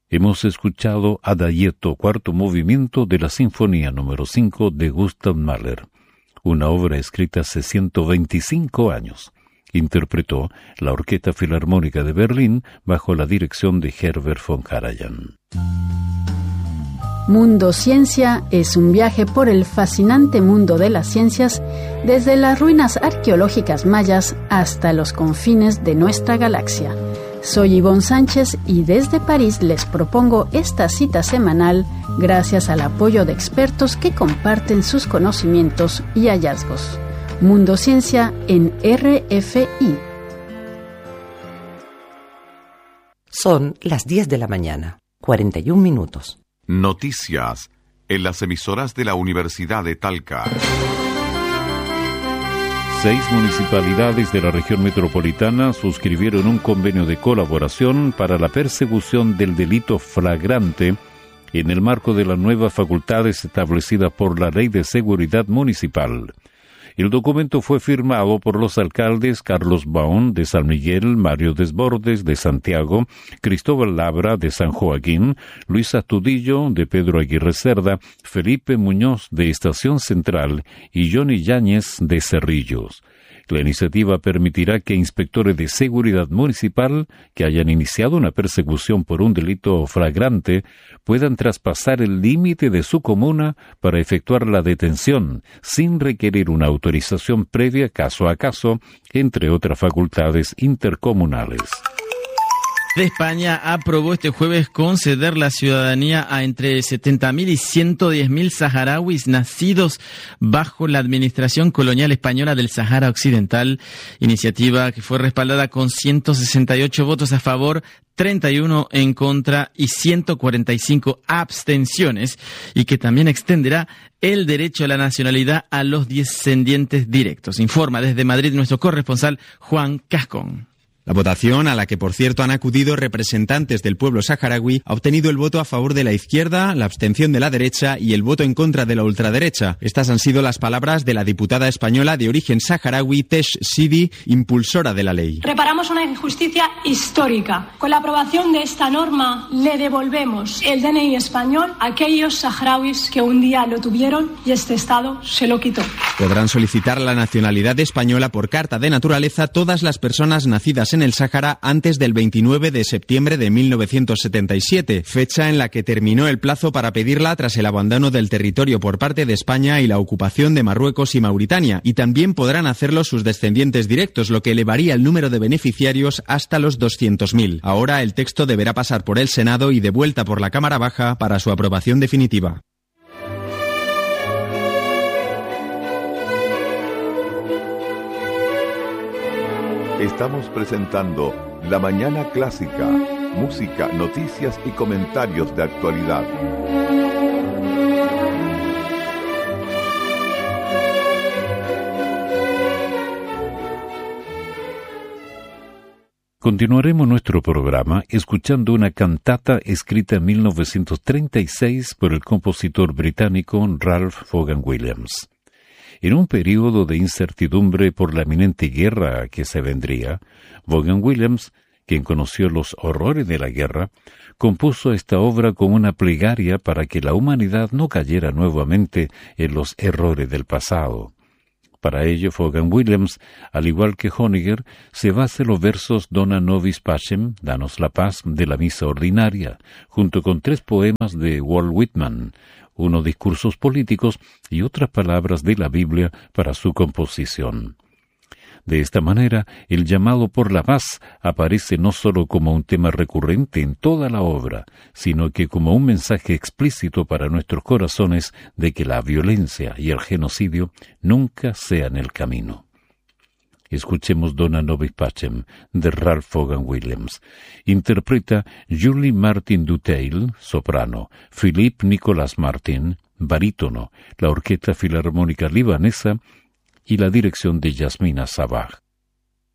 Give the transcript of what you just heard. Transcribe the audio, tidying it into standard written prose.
Hemos escuchado Adagietto, cuarto movimiento de la Sinfonía número 5 de Gustav Mahler, una obra escrita hace 125 años. Interpretó la Orquesta Filarmónica de Berlín bajo la dirección de Herbert von Karajan. Mundo Ciencia es un viaje por el fascinante mundo de las ciencias, desde las ruinas arqueológicas mayas hasta los confines de nuestra galaxia. Soy Ivonne Sánchez y desde París les propongo esta cita semanal gracias al apoyo de expertos que comparten sus conocimientos y hallazgos. Mundo Ciencia en RFI. Son las 10 de la mañana, 41 minutos. Noticias en las emisoras de la Universidad de Talca. 6 municipalidades de la región metropolitana suscribieron un convenio de colaboración para la persecución del delito flagrante en el marco de las nuevas facultades establecidas por la Ley de Seguridad Municipal. El documento fue firmado por los alcaldes Carlos Baón de San Miguel, Mario Desbordes de Santiago, Cristóbal Labra de San Joaquín, Luis Astudillo de Pedro Aguirre Cerda, Felipe Muñoz de Estación Central y Johnny Yáñez de Cerrillos. La iniciativa permitirá que inspectores de seguridad municipal que hayan iniciado una persecución por un delito flagrante puedan traspasar el límite de su comuna para efectuar la detención sin requerir una autorización previa caso a caso, entre otras facultades intercomunales. De España aprobó este jueves conceder la ciudadanía a entre 70.000 y 110.000 saharauis nacidos bajo la administración colonial española del Sahara Occidental, iniciativa que fue respaldada con 168 votos a favor, 31 en contra y 145 abstenciones, y que también extenderá el derecho a la nacionalidad a los descendientes directos. Informa desde Madrid nuestro corresponsal Juan Cascón. La votación, a la que por cierto han acudido representantes del pueblo saharaui, ha obtenido el voto a favor de la izquierda, la abstención de la derecha y el voto en contra de la ultraderecha. Estas han sido las palabras de la diputada española de origen saharaui, Tesh Sidi, impulsora de la ley. Reparamos una injusticia histórica. Con la aprobación de esta norma le devolvemos el DNI español a aquellos saharauis que un día lo tuvieron y este Estado se lo quitó. Podrán solicitar la nacionalidad española por carta de naturaleza todas las personas nacidas en el Sáhara antes del 29 de septiembre de 1977, fecha en la que terminó el plazo para pedirla tras el abandono del territorio por parte de España y la ocupación de Marruecos y Mauritania, y también podrán hacerlo sus descendientes directos, lo que elevaría el número de beneficiarios hasta los 200.000. Ahora el texto deberá pasar por el Senado y de vuelta por la Cámara Baja para su aprobación definitiva. Estamos presentando La Mañana Clásica, música, noticias y comentarios de actualidad. Continuaremos nuestro programa escuchando una cantata escrita en 1936 por el compositor británico Ralph Vaughan Williams. En un período de incertidumbre por la inminente guerra que se vendría, Vaughan Williams, quien conoció los horrores de la guerra, compuso esta obra como una plegaria para que la humanidad no cayera nuevamente en los errores del pasado. Para ello, Vaughan Williams, al igual que Honegger, se basa en los versos Dona nobis pacem, Danos la paz, de la Misa Ordinaria, junto con 3 poemas de Walt Whitman, unos discursos políticos y otras palabras de la Biblia para su composición. De esta manera, el llamado por la paz aparece no solo como un tema recurrente en toda la obra, sino que como un mensaje explícito para nuestros corazones de que la violencia y el genocidio nunca sean el camino. Escuchemos Dona nobis pacem, de Ralph Vaughan Williams. Interpreta Julie Martin Duteil, soprano, Philippe Nicolas Martin, barítono, la Orquesta Filarmónica Libanesa y la dirección de Yasmina Sabah.